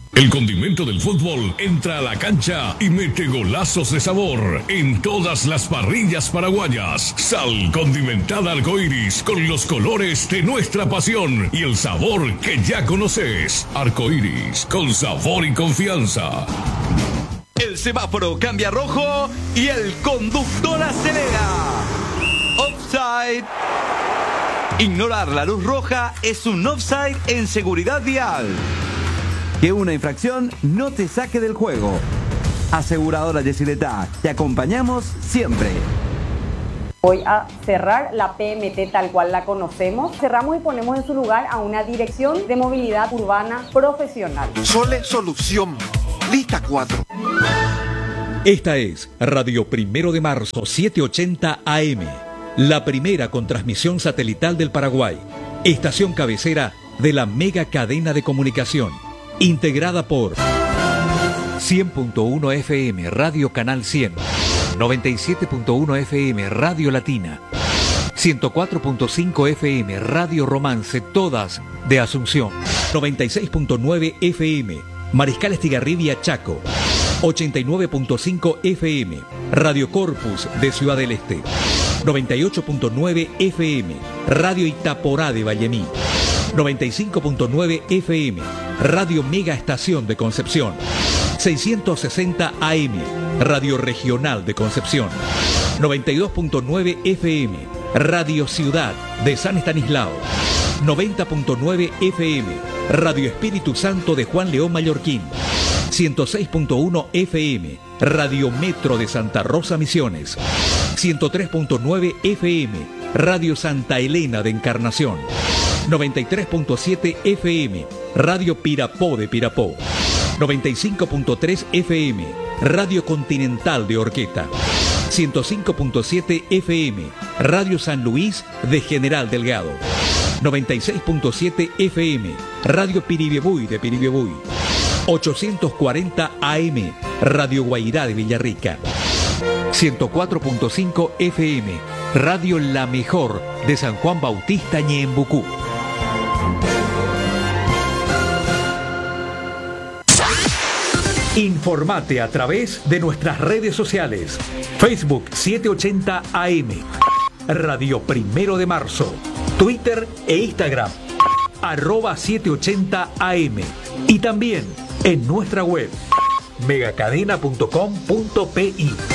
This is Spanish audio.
El condimento del fútbol entra a la cancha y mete golazos de sabor en todas las parrillas paraguayas. Sal condimentada Arcoiris con los colores de nuestra pasión y el sabor que ya conoces. Arcoiris con sabor y confianza. El semáforo cambia a rojo y el conductor acelera. Offside. Ignorar la luz roja es un offside en seguridad vial. Que una infracción no te saque del juego. Aseguradora Yesileta, te acompañamos siempre. Voy a cerrar la PMT tal cual la conocemos. Cerramos y ponemos en su lugar a una dirección de movilidad urbana profesional. Sole Solución. Lista 4. Esta es Radio 1 de Marzo 780 AM. La primera con transmisión satelital del Paraguay. Estación cabecera de la mega cadena de comunicación. Integrada por 100.1 FM Radio Canal 100, 97.1 FM Radio Latina, 104.5 FM Radio Romance, todas de Asunción, 96.9 FM Mariscal Estigarribia Chaco, 89.5 FM Radio Corpus de Ciudad del Este, 98.9 FM Radio Itaporá de Vallemí, 95.9 FM Radio Mega Estación de Concepción, 660 AM Radio Regional de Concepción, 92.9 FM Radio Ciudad de San Estanislao, 90.9 FM Radio Espíritu Santo de Juan León Mallorquín, 106.1 FM Radio Metro de Santa Rosa Misiones, 103.9 FM Radio Santa Elena de Encarnación, 93.7 FM Radio Pirapó de Pirapó, 95.3 FM Radio Continental de Orqueta, 105.7 FM Radio San Luis de General Delgado, 96.7 FM Radio Piribebuy de Piribebuy, 840 AM Radio Guairá de Villarrica, 104.5 FM Radio La Mejor de San Juan Bautista Ñembucú. Informate a través de nuestras redes sociales. Facebook 780 AM, Radio 1 de Marzo, Twitter e Instagram, @780 AM, y también en nuestra web megacadena.com.pi.